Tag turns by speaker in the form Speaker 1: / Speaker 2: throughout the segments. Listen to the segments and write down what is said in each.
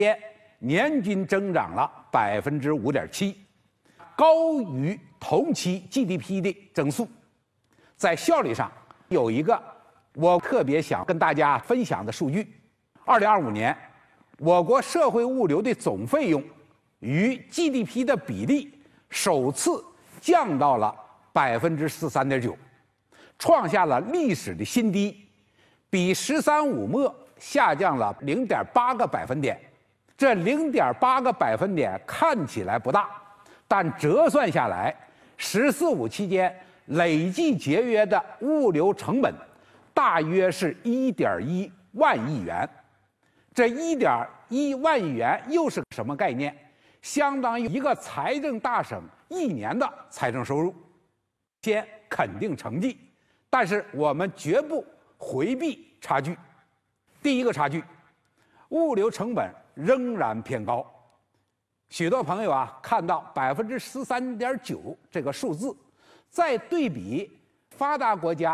Speaker 1: 年均增长了5.7%，高于同期 GDP 的增速。在效率上，有一个我特别想跟大家分享的数据：2025年，我国社会物流的总费用与 GDP 的比例首次降到了13.9%，创下了历史的新低，比“十三五”末下降了0.8个百分点。这0.8个百分点看起来不大，但折算下来，“十四五”期间累计节约的物流成本大约是1.1万亿元。这1.1万亿元又是什么概念？相当于一个财政大省1年的财政收入。先肯定成绩，但是我们绝不回避差距。第一个差距，物流成本仍然偏高。许多朋友看到13.9%这个数字，再对比发达国家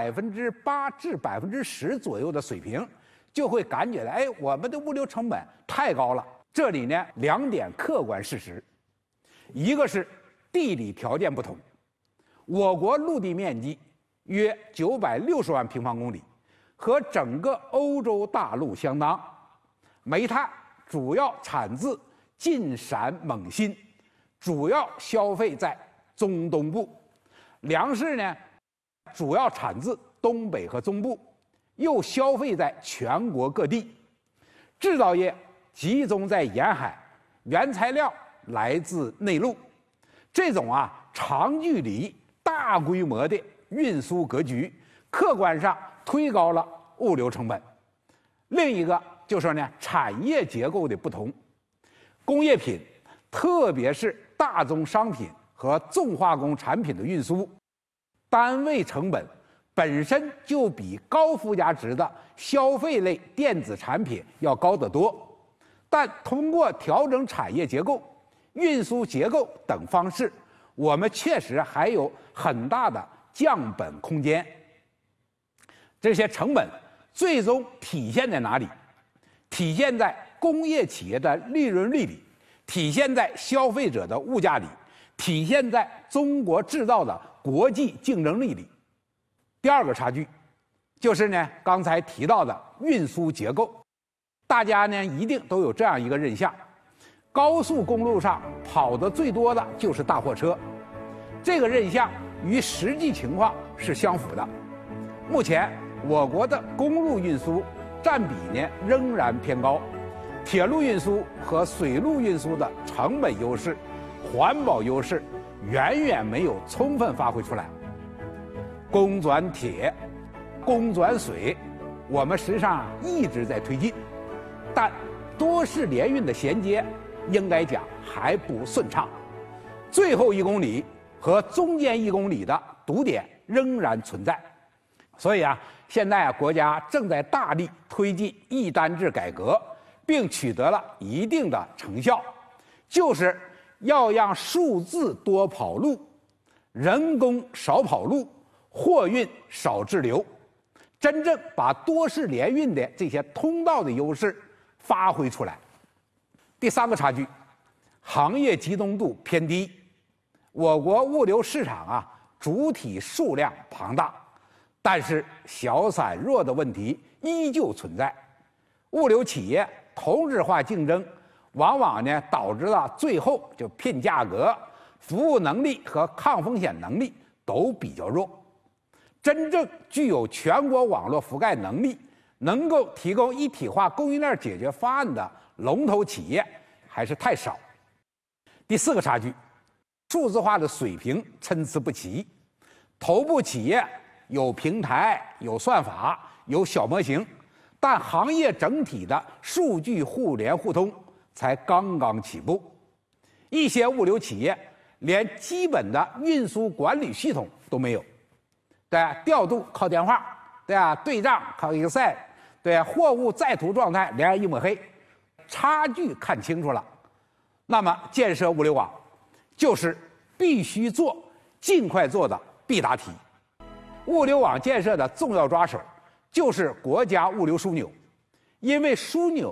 Speaker 1: 8%至10%左右的水平，就会感觉我们的物流成本太高了。这里呢2点客观事实，一个是地理条件不同，我国陆地面积约960万平方公里，和整个欧洲大陆相当。煤炭主要产自晋陕蒙新，主要消费在中东部；粮食呢，主要产自东北和中部，又消费在全国各地。制造业集中在沿海，原材料来自内陆。这种长距离、大规模的运输格局，客观上推高了物流成本。另一个就是呢，产业结构的不同。工业品，特别是大宗商品和重化工产品的运输，单位成本本身就比高附加值的消费类电子产品要高得多。但通过调整产业结构、运输结构等方式，我们确实还有很大的降本空间。这些成本最终体现在哪里？体现在工业企业的利润率里，体现在消费者的物价里，体现在中国制造的国际竞争力里。第二个差距就是呢，刚才提到的运输结构。大家呢一定都有这样一个印象，高速公路上跑得最多的就是大货车，这个印象与实际情况是相符的。目前我国的公路运输占比呢仍然偏高，铁路运输和水路运输的成本优势、环保优势远远没有充分发挥出来。公转铁、公转水，我们实际上一直在推进，但多式联运的衔接应该讲还不顺畅，最后1公里和中间1公里的堵点仍然存在。所以现在国家正在大力推进一单制改革，并取得了一定的成效，就是要让数字多跑路，人工少跑路，货运少滞留，真正把多式联运的这些通道的优势发挥出来。第三个差距，行业集中度偏低。我国物流市场主体数量庞大，但是小散弱的问题依旧存在。物流企业同质化竞争，往往呢导致了最后就拼价格，服务能力和抗风险能力都比较弱。真正具有全国网络覆盖能力，能够提供一体化供应链解决方案的龙头企业还是太少。第四个差距，数字化的水平参差不齐。头部企业有平台、有算法、有小模型，但行业整体的数据互联互通才刚刚起步。一些物流企业连基本的运输管理系统都没有，调度靠电话，对账靠 Excel， 货物在途状态连一抹黑，差距看清楚了。那么建设物流网就是必须做、尽快做的必答题。物流网建设的重要抓手就是国家物流枢纽，因为枢纽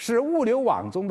Speaker 1: 是物流网中的